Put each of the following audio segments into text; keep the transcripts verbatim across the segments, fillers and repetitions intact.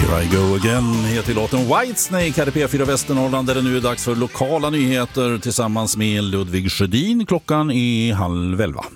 Here I go again heter låten Whitesnake här i P fyra Västernorrland där det nu är dags för lokala nyheter tillsammans med Ludvig Sjödin. Klockan är halv elva.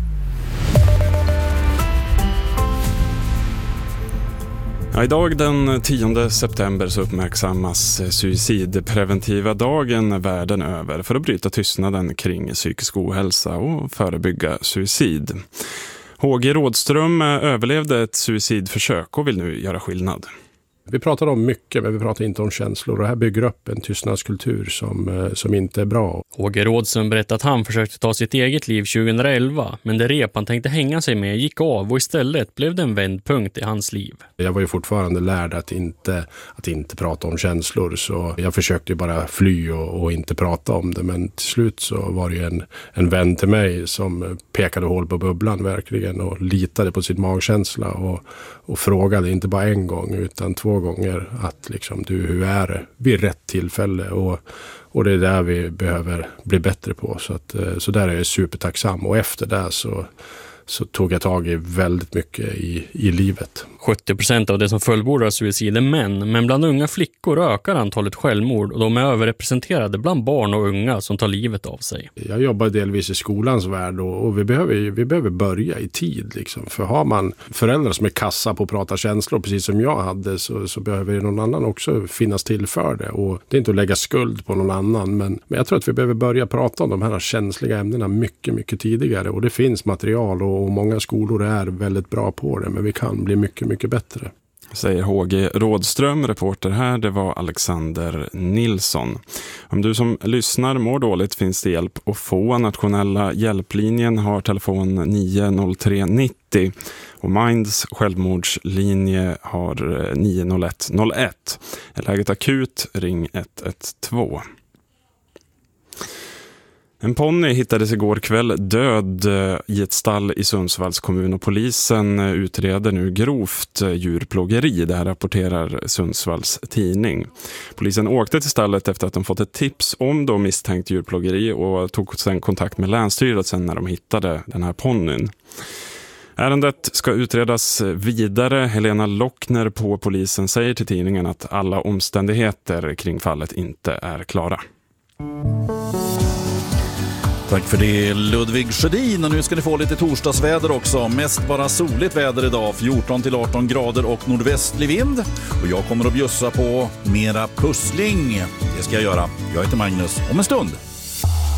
Ja, idag den tionde september så uppmärksammas suicidpreventiva dagen världen över för att bryta tystnaden kring psykisk ohälsa och förebygga suicid. H G Rådström överlevde ett suicidförsök och vill nu göra skillnad. Vi pratar om mycket, men vi pratar inte om känslor. Och det här bygger upp en tystnadskultur som, som inte är bra. H G Rådström berättade att han försökte ta sitt eget liv tjugohundraelva, men det rep han tänkte hänga sig med gick av och istället blev det en vändpunkt i hans liv. Jag var ju fortfarande lärd att inte, att inte prata om känslor, så jag försökte ju bara fly och, och inte prata om det. Men till slut så var det ju en, en vän till mig som pekade hål på bubblan verkligen och litade på sin magkänsla och, och frågade inte bara en gång utan två gånger att liksom, du, hur är det vid rätt tillfälle, och, och det är där vi behöver bli bättre på, så, att, så där är jag supertacksam, och efter det så, så tog jag tag i väldigt mycket i, i livet. sjuttio procent av det som fullbordar suicid är män, men bland unga flickor ökar antalet självmord och de är överrepresenterade bland barn och unga som tar livet av sig. Jag jobbar delvis i skolans värld och, och vi, behöver, vi behöver börja i tid. Liksom. För har man föräldrar som är kassa på att prata känslor, precis som jag hade, så, så behöver någon annan också finnas till för det. Och det är inte att lägga skuld på någon annan, men, men jag tror att vi behöver börja prata om de här känsliga ämnena mycket, mycket tidigare. Och det finns material och, och många skolor är väldigt bra på det, men vi kan bli mycket, mycket bättre. Säger H G Rådström, reporter här, det var Alexander Nilsson. Om du som lyssnar mår dåligt finns det hjälp att få. Nationella hjälplinjen har telefon nio noll tre nittio och Minds självmordslinje har nio noll ett noll ett. Är läget akut, ring ett ett två. En ponny hittades igår kväll död i ett stall i Sundsvalls kommun och polisen utreder nu grovt djurplågeri. Det här rapporterar Sundsvalls tidning. Polisen åkte till stallet efter att de fått ett tips om då misstänkt djurplågeri och tog sedan kontakt med länsstyrelsen när de hittade den här ponnyn. Ärendet ska utredas vidare. Helena Lockner på polisen säger till tidningen att alla omständigheter kring fallet inte är klara. Tack för det, Ludvig Sjödin. Och nu ska ni få lite torsdagsväder också. Mest bara soligt väder idag, fjorton till arton grader och nordvästlig vind. Och jag kommer att bjussa på mera pussling. Det ska jag göra. Jag heter Magnus. Om en stund.